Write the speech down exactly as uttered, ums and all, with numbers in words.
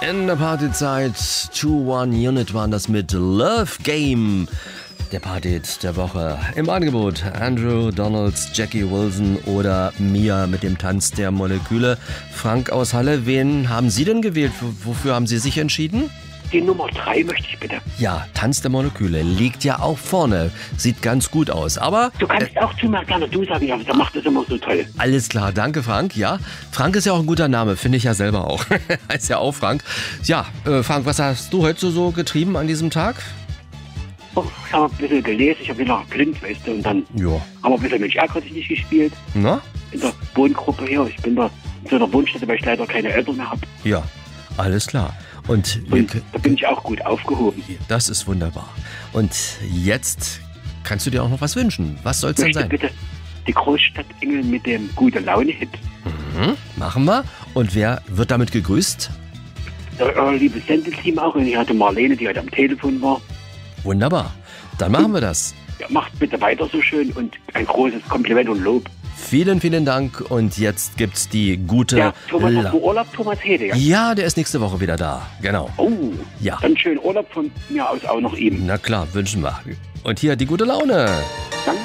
In der Partyzeit zwei eins Unit waren das mit Love Game. Der Partyhit der Woche. Im Angebot Andrew Donalds, Jackie Wilson oder Mia mit dem Tanz der Moleküle. Frank aus Halle, wen haben Sie denn gewählt? Wofür haben Sie sich entschieden? Die Nummer drei möchte ich bitte. Ja, Tanz der Moleküle liegt ja auch vorne. Sieht ganz gut aus, aber... Du kannst äh, auch zu mir gerne du sagen, aber der macht das immer so toll. Alles klar, danke Frank, ja. Frank ist ja auch ein guter Name, finde ich ja selber auch. Heißt ja auch Frank. Ja, äh, Frank, was hast du heute so getrieben an diesem Tag? Oh, ich habe ein bisschen gelesen, ich habe wieder blind, weißt du, und dann Ja. haben wir ein bisschen Mensch ärgert sich nicht gespielt. Na? In der Wohngruppe hier. Ich bin da in so einer Wohnstätte, weil ich leider keine Eltern mehr habe. Ja, alles klar. Und, wir, Und da bin ich auch gut aufgehoben. das ist wunderbar. Und jetzt kannst du dir auch noch was wünschen. Was soll es denn Möchte sein? bitte die Großstadt Engel mit dem Gute-Laune-Hit. Mhm, machen wir. Und wer wird damit gegrüßt? Der äh, liebe Sendeteam auch. Und ich hatte Marlene, die heute am Telefon war. Wunderbar. Dann machen wir das. Ja, macht bitte weiter so schön und ein großes Kompliment und Lob. Vielen, vielen Dank. Und jetzt gibt's die gute... Ja, Thomas La- hat nur Urlaub, Thomas Hede, ja? Ja, der ist nächste Woche wieder da. Genau. Oh, Ja. dann schönen Urlaub von mir aus auch noch ihm. Na klar, wünschen wir. Und hier die gute Laune. Danke.